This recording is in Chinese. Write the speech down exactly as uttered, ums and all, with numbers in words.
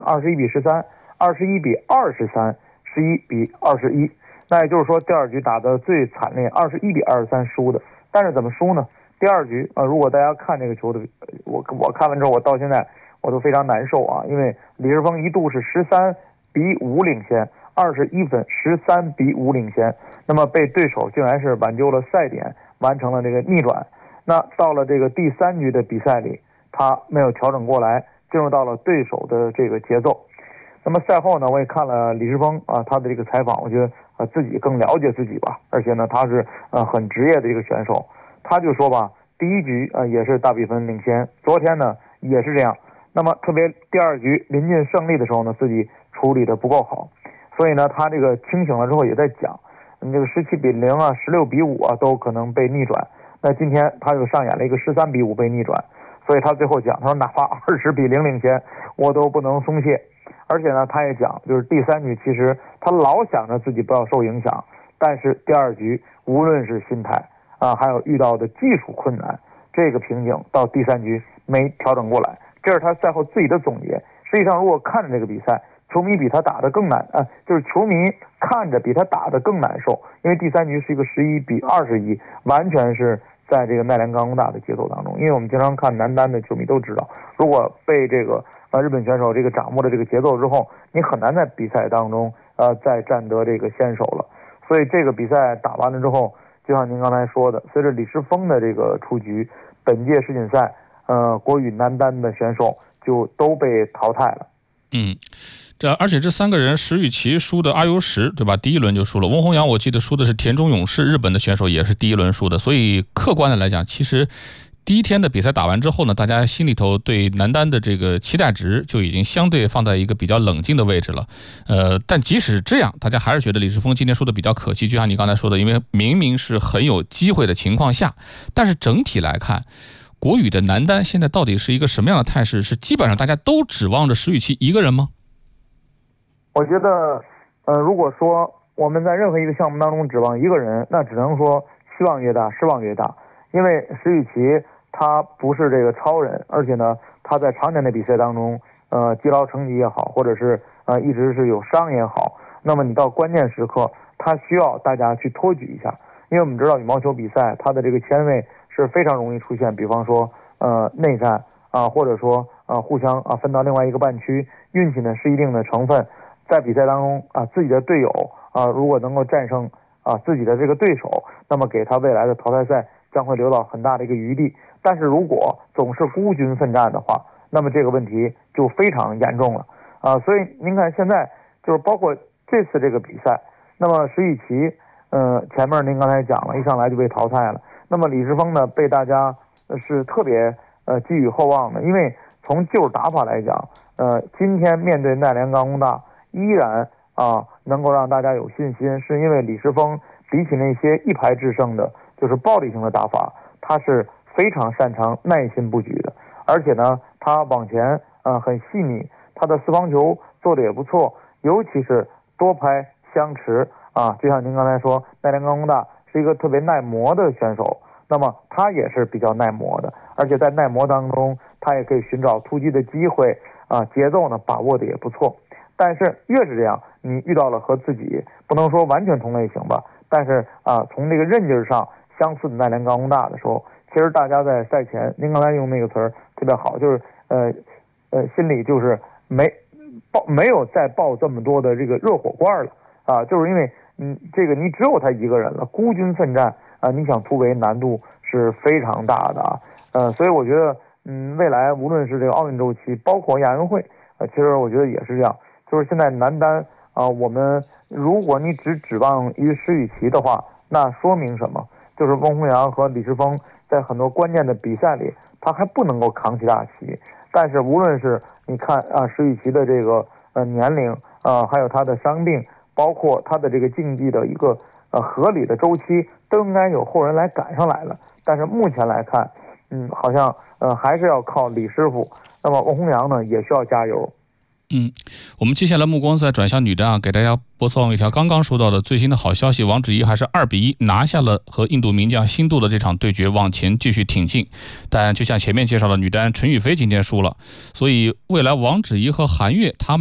二十一比十三、二十一比二十三、十一比二十一。那也就是说，第二局打得最惨烈，二十一比二十三输的。但是怎么输呢？第二局啊、呃，如果大家看这个球的，我我看完之后，我到现在我都非常难受啊，因为李世峰一度是十三比五领先，二十一分，十三比五领先，那么被对手竟然是挽救了赛点，完成了这个逆转。那到了这个第三局的比赛里，他没有调整过来，进入到了对手的这个节奏。那么赛后呢，我也看了李世峰啊他的这个采访，我觉得呃自己更了解自己吧，而且呢他是呃很职业的一个选手。他就说吧，第一局啊、呃、也是大比分领先，昨天呢也是这样。那么特别第二局临近胜利的时候呢，自己处理的不够好，所以呢他这个清醒了之后也在讲，你这个十七比零啊、十六比五啊都可能被逆转。那今天他又上演了一个十三比五被逆转，所以他最后讲，他说哪怕二十比零领先，我都不能松懈。而且呢，他也讲，就是第三局其实他老想着自己不要受影响，但是第二局无论是心态啊，还有遇到的技术困难，这个瓶颈到第三局没调整过来，这是他赛后自己的总结。实际上，如果看着这个比赛，球迷比他打得更难啊，就是球迷看着比他打得更难受，因为第三局是一个十一比二十一，完全是在这个奈良钢工大的节奏当中。因为我们经常看男单的球迷都知道，如果被这个呃日本选手这个掌握了这个节奏之后，你很难在比赛当中呃再占得这个先手了。所以这个比赛打完了之后，就像您刚才说的，随着李世峰的这个出局，本届世锦赛呃国羽男单的选手就都被淘汰了。 嗯。这而且这三个人，石宇奇输的阿尤什，对吧？第一轮就输了。翁宏阳我记得输的是田中勇士，日本的选手也是第一轮输的。所以客观的来讲，其实第一天的比赛打完之后呢，大家心里头对男单的这个期待值就已经相对放在一个比较冷静的位置了。呃，但即使这样，大家还是觉得李世峰今天输的比较可惜。就像你刚才说的，因为明明是很有机会的情况下，但是整体来看，国羽的男单现在到底是一个什么样的态势？是基本上大家都指望着石宇奇一个人吗？ 我觉得，呃，如果说我们在任何一个项目当中指望一个人，那只能说希望越大，失望越大。因为石宇奇他不是这个超人，而且呢，他在常年的比赛当中，呃，积劳成疾也好，或者是呃一直是有伤也好，那么你到关键时刻，他需要大家去托举一下。因为我们知道羽毛球比赛，它的这个签位是非常容易出现，比方说呃内战啊，或者说呃互相啊分到另外一个半区，运气呢是一定的成分。在比赛当中啊，自己的队友啊，如果能够战胜啊自己的这个对手，那么给他未来的淘汰赛将会留到很大的一个余地。但是如果总是孤军奋战的话，那么这个问题就非常严重了啊。所以您看现在就是包括这次这个比赛，那么石宇奇，呃，前面您刚才讲了，一上来就被淘汰了。那么李世峰呢，被大家是特别呃寄予厚望的，因为从旧打法来讲，呃，今天面对奈良钢工大。依然啊能够让大家有信心，是因为李世峰比起那些一排制胜的，就是暴力型的打法，他是非常擅长耐心布局的，而且呢，他往前啊很细腻，他的四方球做的也不错，尤其是多拍相持啊，就像您刚才说，奈良钢工大是一个特别耐磨的选手，那么他也是比较耐磨的，而且在耐磨当中，他也可以寻找突击的机会啊，节奏呢把握的也不错。但是越是这样，你遇到了和自己不能说完全同类型吧，但是啊，从这个韧劲上相似的奈良钢工大的时候，其实大家在赛前，您刚才用那个词儿特别好，就是呃呃，心里就是没抱没有再抱这么多的这个热火罐了啊，就是因为嗯，这个你只有他一个人了，孤军奋战啊，你想突围难度是非常大的啊，呃，所以我觉得嗯，未来无论是这个奥运周期，包括亚运会，呃，其实我觉得也是这样。就是现在男单啊、呃，我们如果你只指望于石宇奇的话，那说明什么？就是翁宏阳和李世峰在很多关键的比赛里，他还不能够扛起大旗。但是无论是你看啊，石宇奇的这个呃年龄啊、呃，还有他的伤病，包括他的这个竞技的一个呃合理的周期，都应该有后人来赶上来了。但是目前来看，嗯，好像呃还是要靠李师傅。那么翁宏阳呢，也需要加油。 嗯，我们接下来目光再转向女单啊，给大家播送一条刚刚收到的最新的好消息，王芷怡还是二比一拿下了和印度名将辛杜的这场对决，往前继续挺进。但就像前面介绍的，女单陈雨菲今天输了，所以未来王芷怡和韩悦她们